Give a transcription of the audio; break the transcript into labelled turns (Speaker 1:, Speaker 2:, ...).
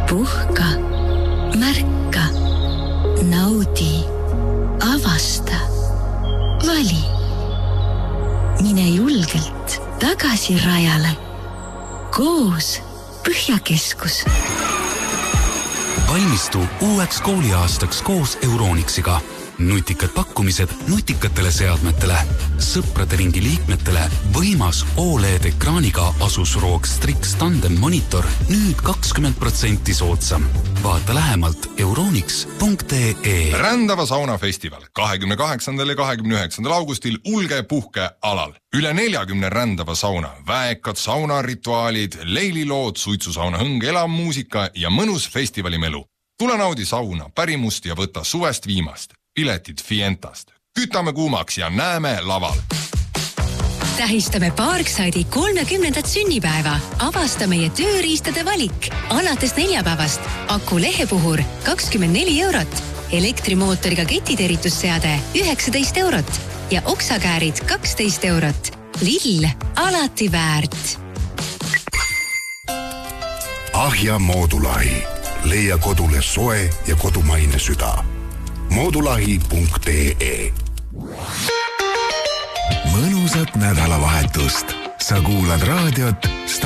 Speaker 1: puhka, märka, naudi, avasta, vali. Mine julgelt tagasi rajale. Koos Põhjakeskus.
Speaker 2: Valmistu uueks kooliaastaks koos Euronixiga. Nutikad pakkumised nutikatele seadmetele. Sõprade ringi liikmetele võimas OLED-ekraaniga Asus ROG Strix Tandem monitor nüüd 20% soodsam. Vaata lähemalt euronix.ee.
Speaker 3: Rändava saunafestival 28. ja 29. augustil Ulge puhke alal. Üle 40 rändava sauna, väekad saunarituaalid, leililood, suitsusauna hõng, elav muusika ja mõnus festivalimelu. Tule naudi sauna, pärimust ja võta suvest viimast. Piletid Fientast. Kütame kuumaks ja näeme laval.
Speaker 4: Tähistame Parkside'i 30. sünnipäeva. Avasta meie tööriistade valik. Alates neljapäevast aku lehepuhur 24 eurot, elektrimootoriga ketiterritusseade 19 eurot ja oksakäärid 12 eurot. Lill, alati väärt.
Speaker 5: Ahja Moodulahi. Leia kodule soe ja kodumaine süda. Moodulahi.ee.
Speaker 6: Mõnusat nädalavahetust. Sa kuulad raadiot